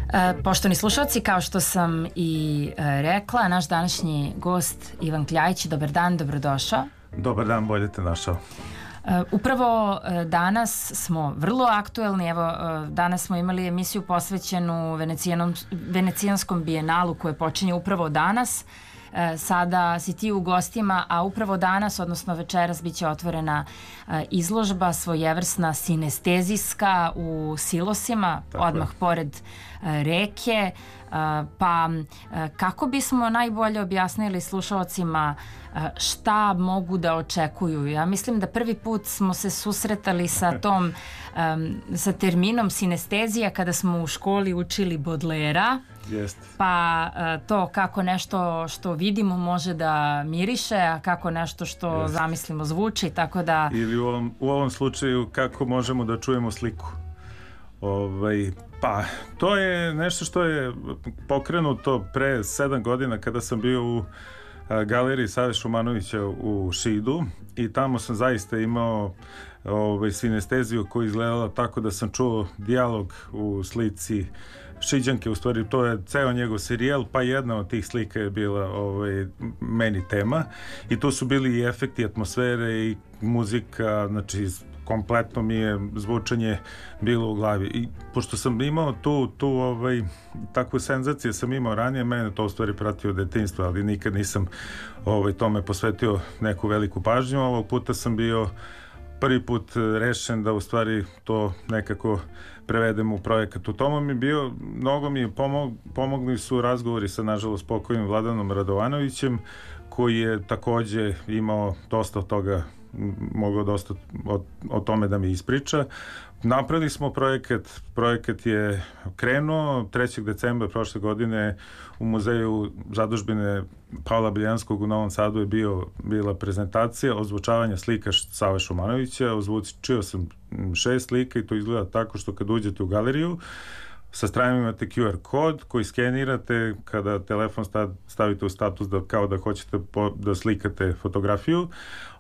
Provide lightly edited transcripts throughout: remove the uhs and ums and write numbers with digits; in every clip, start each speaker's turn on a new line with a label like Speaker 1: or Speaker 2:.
Speaker 1: Poštovani slušalci, kao što sam i rekla, naš današnji gost Ivan Kljajić, dobar dan, dobrodošao.
Speaker 2: Dobar dan, bolje te našao.
Speaker 1: Upravo danas smo vrlo aktuelni, evo danas smo imali emisiju posvećenu Venecijanskom bijenalu koje počinje upravo danas. Sada si ti u gostima, a upravo danas, odnosno večeras, bit će otvorena izložba svojevrsna sinestezijska u Silosima, odmah pored reke. Pa kako bismo najbolje objasnili slušalcima šta mogu da očekuju? Ja mislim da prvi put smo se susretali sa tom sa terminom sinestezija kada smo u školi učili Bodlera.
Speaker 2: Jeste.
Speaker 1: Pa to kako nešto što vidimo može da miriše, a kako nešto što zamislimo zvuči, tako da...
Speaker 2: Ili u ovom slučaju kako možemo da čujemo sliku. Pa to je nešto što je pokrenuto pre 7 godina kada sam bio u galeriji Save Šumanovića u Šidu i tamo sam zaista imao sinesteziju koja izgledala tako da sam čuo dijalog u slici Šiđanke, u stvari to je ceo njegov serijal, pa jedna od tih slika je bila meni tema i tu su bili i efekti atmosfere i muzika, znači kompletno mi je zvučanje bilo u glavi i pošto sam imao takvu senzaciju sam imao ranije, mene to u stvari pratio detinjstvo, ali nikad nisam tome posvetio neku veliku pažnju. Ovog puta sam bio prvi put rešen da u stvari to nekako prevedem u projekat. U tomu mi bio, mnogo mi je pomogli su razgovori sa nažalost pokojnim Vladanom Radovanovićem, koji je takođe imao dosta toga, mogao dosta o tome da mi ispriča. Napravili smo projekat je krenuo 3. decembra prošle godine u muzeju zadužbine Pavla Biljanskog u Novom Sadu je bila prezentacija ozvučavanja slika Save Šumanovića. Ozvučio sam 6 slika i to izgleda tako što kad uđete u galeriju sa strane imate QR kod koji skenirate kada telefon stavite u status kao da hoćete da slikate fotografiju.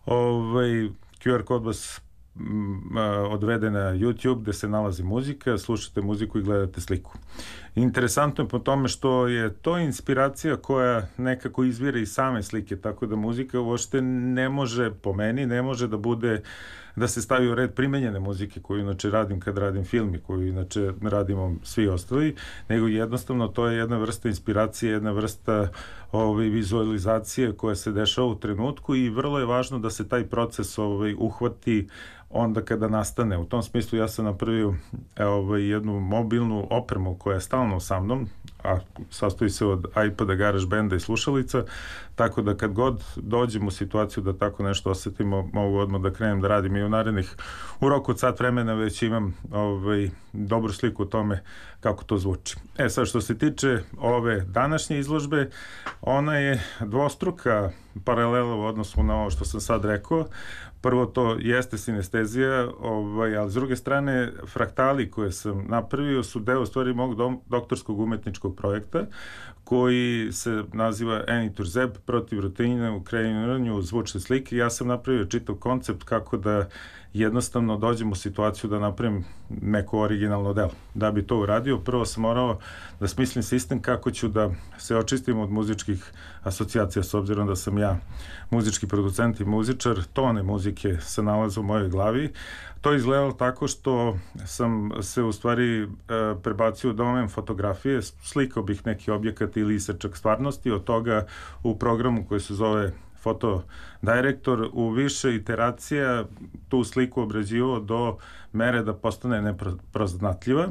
Speaker 2: QR kod vas odvede na YouTube gde se nalazi muzika, slušate muziku i gledate sliku. Interesantno je po tome što je to inspiracija koja nekako izvire iz same slike, tako da muzika uopšte ne može, po meni, ne može da bude, da se stavi u red primenjene muzike koju inače radim kad radim film i koju inače radimo svi ostali, nego jednostavno to je jedna vrsta inspiracije, jedna vrsta vizualizacije koja se dešava u trenutku i vrlo je važno da se taj proces uhvati onda kada nastane. U tom smislu ja sam napravio jednu mobilnu opremu koja je stalno sa mnom, a sastoji se od iPada, GarageBanda i slušalica, tako da kad god dođem u situaciju da tako nešto osetimo, mogu odmah da krenem da radim i u roku od sat vremena već imam dobru sliku o tome kako to zvuči. Sad što se tiče ove današnje izložbe, ona je dvostruka paralela u odnosu na ovo što sam sad rekao. Prvo to jeste sinestezija, ali s druge strane fraktali koje sam napravio su deo stvari mog doktorskog umetničkog projekta koji se naziva Enitur-Zeb protiv rutinine u kreiranju zvučne slike. Ja sam napravio čitav koncept kako da jednostavno dođem u situaciju da napravim neko originalno delo. Da bi to uradio, prvo sam morao da smislim sistem kako ću da se očistim od muzičkih asocijacija, s obzirom da sam ja muzički producent i muzičar, tone muzike se nalaze u mojoj glavi. To je izgledalo tako što sam se u stvari prebacio u domen fotografije, slikao bih neki objekat ili isečak stvarnosti, od toga u programu koji se zove Photo Director u više iteracija tu sliku obrađivao do mere da postane neprepoznatljiva.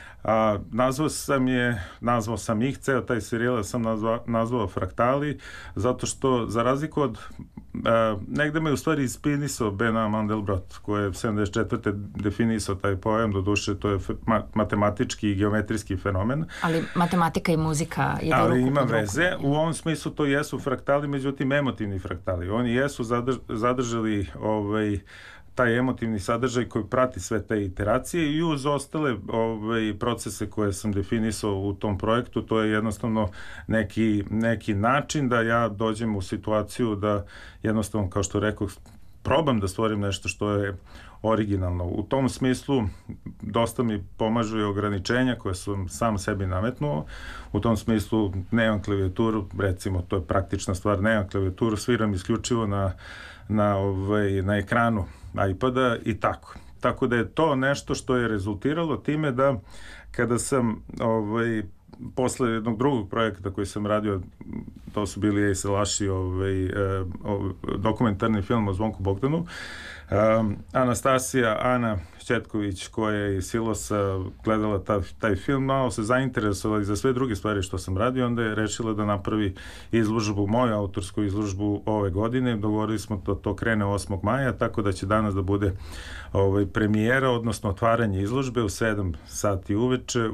Speaker 2: Nazvao sam ih, ceo taj serijal sam nazvao Fraktali, zato što za razliku od negde me u stvari inspirisao Benoît Mandelbrot, koji je 74. definisao taj pojam, do duše to je matematički i geometrijski fenomen.
Speaker 1: Ali matematika i muzika ide ruku pod ruku.
Speaker 2: Ali ima veze, u ovom smislu to jesu fraktali, međutim emotivni fraktali. Oni jesu zadržali taj emotivni sadržaj koji prati sve te iteracije i uz ostale procese koje sam definisao u tom projektu, to je jednostavno neki način da ja dođem u situaciju da jednostavno, kao što rekao, probam da stvorim nešto što je originalno. U tom smislu dosta mi pomažu i ograničenja koje sam sam sebi nametnuo. U tom smislu nemam klavijaturu, recimo, to je praktična stvar, nemam klavijaturu, sviram isključivo na ekranu iPada i tako. Tako da je to nešto što je rezultiralo time da kada sam posle jednog drugog projekta koji sam radio, to su bili Ejselaši, dokumentarni film o Zvonku Bogdanu, Anastasija Ana Šćetković, koja je iz Silosa gledala taj film, malo se zainteresovala i za sve druge stvari što sam radio, onda je rešila da napravi izložbu, moju autorsku izložbu ove godine. Dogovorili smo da to krene 8. maja, tako da će danas da bude premijera, odnosno otvaranje izložbe u 7 sati uveče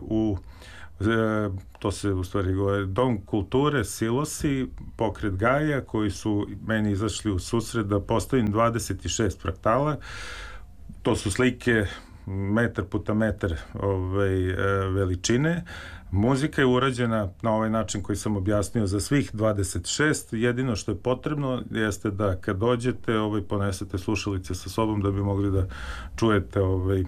Speaker 2: to se u stvari govori Dom kulture Silosi, pokret Gaja, koji su meni izašli u susret da postavim 26 fraktala. To su slike metar puta metar veličine. Muzika je urađena na ovaj način koji sam objasnio za svih 26. Jedino što je potrebno jeste da kad dođete ponesete slušalice sa sobom da bi mogli da čujete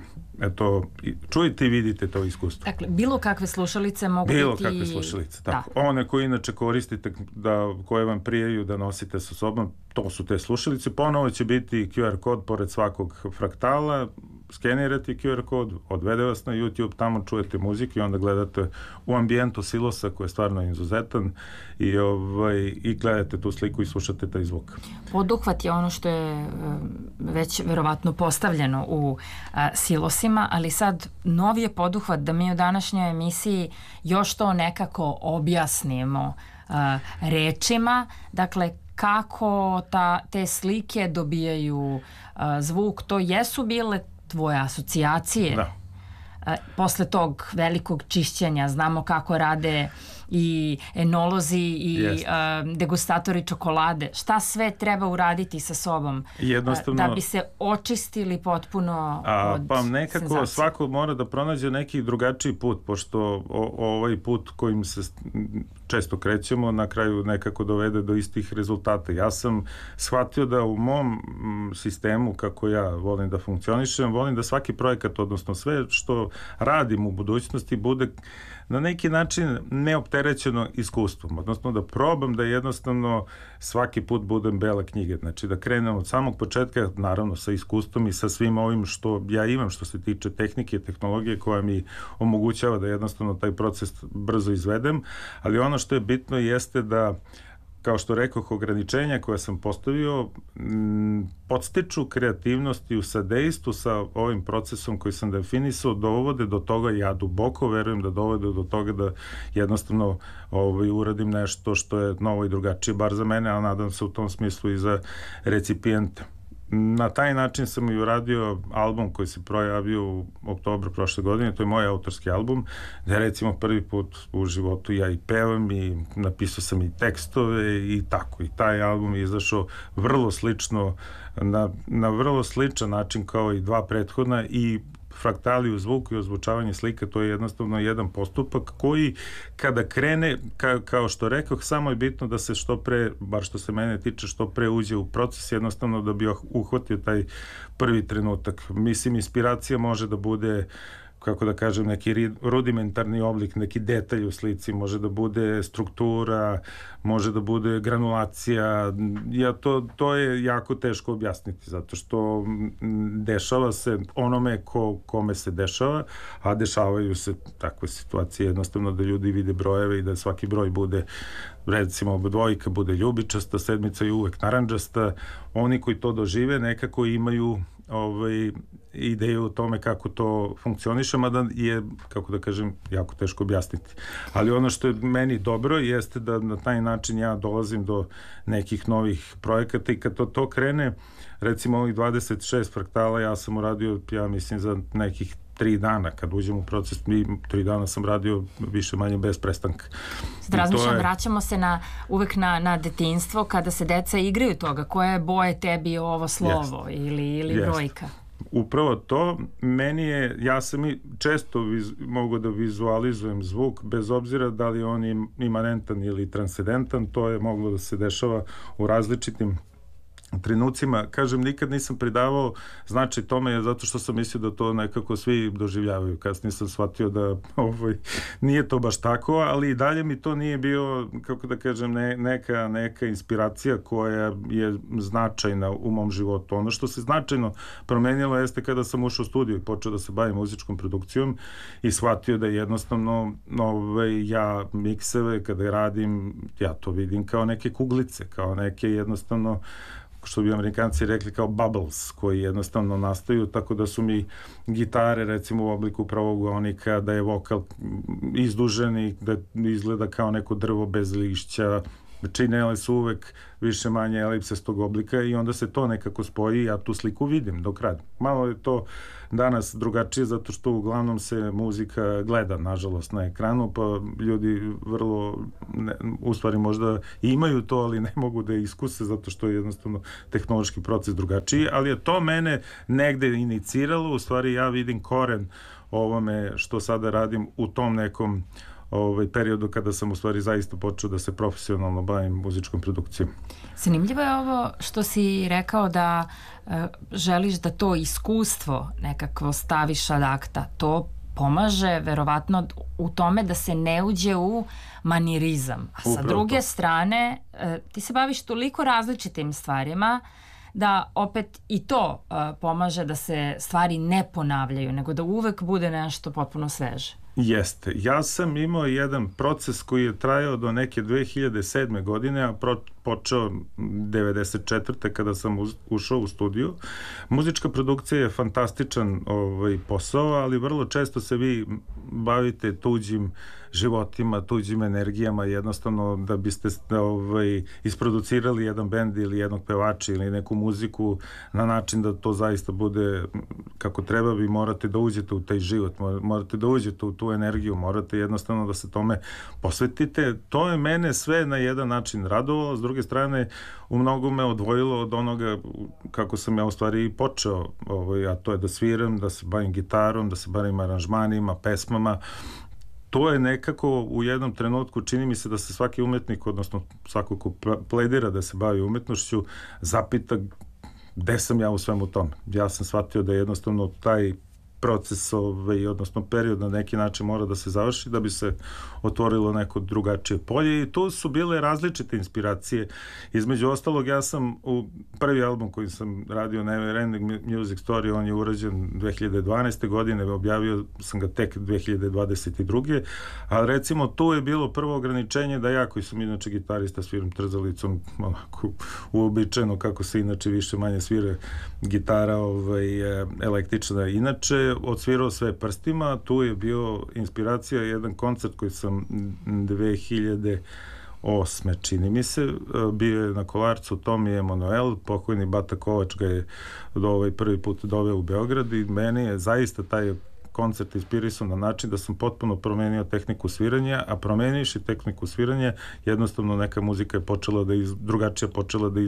Speaker 2: čujete i vidite to iskustvo.
Speaker 1: Dakle, bilo kakve slušalice mogu biti...
Speaker 2: Bilo kakve slušalice, tako. Da. One koje inače koristite, koje vam prijaju da nosite sa sobom, to su te slušalice. Ponovo će biti QR kod pored svakog fraktala, skenirate QR kod, odvede vas na YouTube, tamo čujete muziku i onda gledate u ambijentu Silosa koji je stvarno izuzetan i gledate tu sliku i slušate taj zvuk.
Speaker 1: Poduhvat je ono što je već verovatno postavljeno u Silosima, ali sad novi je poduhvat da mi u današnjoj emisiji još to nekako objasnimo rečima, dakle kako te slike dobijaju zvuk, to jesu bile tvoje asocijacije.
Speaker 2: Da.
Speaker 1: Posle tog velikog čišćenja znamo kako rade i enolozi i degustatori čokolade. Šta sve treba uraditi sa sobom da bi se očistili potpuno od
Speaker 2: pa nekako senzacije. Svako mora da pronađe neki drugačiji put, pošto ovaj put kojim se često krećemo na kraju nekako dovede do istih rezultata. Ja sam shvatio da u mom sistemu, kako ja volim da funkcionišem, volim da svaki projekat, odnosno sve što radim u budućnosti bude na neki način neopterećeno iskustvom, odnosno da probam da jednostavno svaki put budem bela knjiga, znači da krenem od samog početka, naravno sa iskustvom i sa svim ovim što ja imam što se tiče tehnike i tehnologije koja mi omogućava da jednostavno taj proces brzo izvedem, ali ono što je bitno jeste da, kao što rekoh, ograničenja koja sam postavio podstiču kreativnost i u sadejstvu sa ovim procesom koji sam definisao, dovode do toga, ja duboko verujem da dovode do toga da jednostavno uradim nešto što je novo i drugačije, bar za mene, a nadam se u tom smislu i za recipijente. Na taj način sam i uradio album koji se projavio u oktobru prošle godine, to je moj autorski album, gde recimo prvi put u životu ja i pevam i napisao sam i tekstove i tako. I taj album je izašao vrlo slično, na vrlo sličan način kao i dva prethodna i fraktali u zvuku i ozvučavanje slika, to je jednostavno jedan postupak koji kada krene, kao što rekoh, samo je bitno da se što pre, bar što se mene tiče, što pre uđe u proces, jednostavno da bi uhvatio taj prvi trenutak. Mislim, inspiracija može da bude, kako da kažem, neki rudimentarni oblik, neki detalj u slici, može da bude struktura, može da bude granulacija. To je jako teško objasniti, zato što dešava se onome kome se dešava, a dešavaju se takve situacije jednostavno da ljudi vide brojeve i da svaki broj bude, recimo, dvojka bude ljubičasta, sedmica je uvek narandžasta. Oni koji to dožive nekako imaju ideju o tome kako to funkcioniše, mada je, kako da kažem, jako teško objasniti. Ali ono što je meni dobro jeste da na taj način ja dolazim do nekih novih projekata i kad to krene, recimo ovih 26 fraktala ja sam uradio, ja mislim, za nekih 3 dana. Kad uđem u proces, 3 dana sam radio više manje bez prestanka.
Speaker 1: Razmišljam, vraćamo se uvek na detinjstvo, kada se deca igraju toga, koje boje tebi ovo slovo ili brojka?
Speaker 2: Upravo to, meni je, ja sam često mogu da vizualizujem zvuk, bez obzira da li on imanentan ili transcendentan, to je moglo da se dešava u različitim trenucima, kažem, nikad nisam pridavao značaj tome zato što sam mislio da to nekako svi doživljavaju. Kasnije sam shvatio da nije to baš tako, ali i dalje mi to nije bio, kako da kažem, neka inspiracija koja je značajna u mom životu. Ono što se značajno promenilo jeste kada sam ušao u studiju i počeo da se bavim muzičkom produkcijom i shvatio da jednostavno ja mikseve kada radim, ja to vidim kao neke kuglice, kao neke jednostavno, što bi Amerikanci rekli, kao bubbles koji jednostavno nastaju, tako da su mi gitare recimo u obliku pravogonika, da je vokal izdužen i da izgleda kao neko drvo bez lišća, činele su uvek više manje elipsastog oblika i onda se to nekako spoji i ja tu sliku vidim dok radim. Malo je to danas drugačije zato što uglavnom se muzika gleda nažalost na ekranu, pa ljudi vrlo, u stvari možda imaju to, ali ne mogu da iskuse zato što je jednostavno tehnološki proces drugačiji, ali je to mene negde iniciralo, u stvari ja vidim koren ovome što sada radim u tom nekom periodu kada sam u stvari zaista počeo da se profesionalno bavim muzičkom produkcijom.
Speaker 1: Zanimljivo je ovo što si rekao da želiš da to iskustvo nekako staviš ad akta. To pomaže verovatno u tome da se ne uđe u manirizam. A sa druge strane, ti se baviš toliko različitim stvarima da opet i to pomaže da se stvari ne ponavljaju, nego da uvek bude nešto potpuno sveže.
Speaker 2: Jeste. Ja sam imao jedan proces koji je trajao do neke 2007. godine, a počeo 94. kada sam ušao u studiju. Muzička produkcija je fantastičan posao, ali vrlo često se vi bavite tuđim životima, tuđim energijama, jednostavno da biste isproducirali jedan bend ili jednog pevača ili neku muziku na način da to zaista bude kako treba, vi morate da uđete u taj život, morate da uđete u tu energiju, morate jednostavno da se tome posvetite. To je mene sve na jedan način radovalo, s druge strane u mnogo me odvojilo od onoga kako sam ja u stvari počeo, a to je da sviram, da se bavim gitarom, da se bavim aranžmanima, pesmama. To je nekako u jednom trenutku, čini mi se da se svaki umetnik, odnosno svako ko pledira da se bavi umetnošću, zapita gde sam ja u svemu tome. Ja sam shvatio da jednostavno taj proces, odnosno period na neki način mora da se završi da bi se otvorilo neko drugačije polje i tu su bile različite inspiracije. Između ostalog, ja sam u prvi album koji sam radio, Never Ending Music Story, on je urađen 2012. godine, objavio sam ga tek 2022. Ali recimo tu je bilo prvo ograničenje da ja, koji sam inače gitarista, sviram trzalicom, onako uobičajeno kako se inače više manje svira gitara električna. Inače, odsvirao sve prstima, tu je bio inspiracija jedan koncert koji sam 2008. čini mi se, bio je na Kolarcu Tomi Emanuel, pokojni Bata Kovač ga je prvi put doveo u Beograd i meni je zaista taj koncert inspirisao na način da sam potpuno promenio tehniku sviranja, a promenivši tehniku sviranja, jednostavno neka muzika je počela drugačije počela da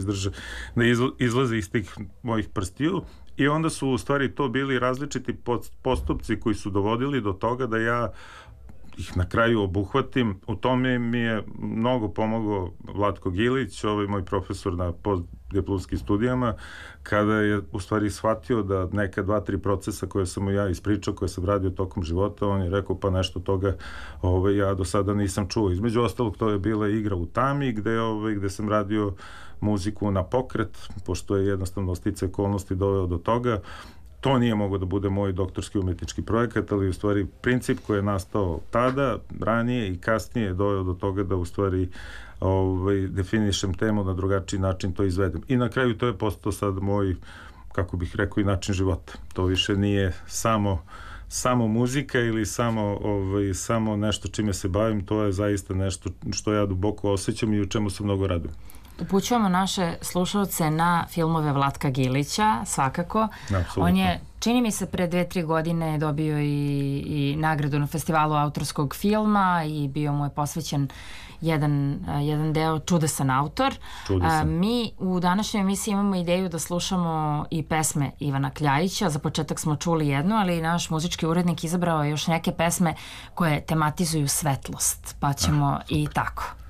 Speaker 2: izlaze iz tih mojih prstiju i onda su u stvari to bili različiti postupci koji su dovodili do toga da ja ih na kraju obuhvatim. U tome mi je mnogo pomogao Vlatko Gilić, moj profesor na postdiplomskim studijama, kada je u stvari shvatio da neka 2-3 procesa koje sam mu ja ispričao, koje sam radio tokom života, on je rekao pa nešto toga ja do sada nisam čuo. Između ostalog, to je bila igra u tami gde sam radio muziku na pokret, pošto je jednostavno sticaj okolnosti doveo do toga. To nije mogao da bude moj doktorski umetnički projekat, ali u stvari princip koji je nastao tada, ranije i kasnije je doveo do toga da u stvari definišem temu na drugačiji način, to izvedem. I na kraju to je postao sad moj, kako bih rekao, i način života. To više nije samo muzika ili samo nešto čime se bavim, to je zaista nešto što ja duboko osjećam i u čemu se mnogo radujem.
Speaker 1: Upućujemo naše slušalce na filmove Vlatka Gilića, svakako.
Speaker 2: Absolutno.
Speaker 1: On je, čini mi se, pre 2-3 godine dobio i nagradu na festivalu autorskog filma i bio mu je posvećen jedan deo Čudesan autor. Mi u današnjoj emisiji imamo ideju da slušamo i pesme Ivana Kljajića. Za početak smo čuli jednu, ali naš muzički urednik izabrao još neke pesme koje tematizuju svetlost, pa ćemo i tako.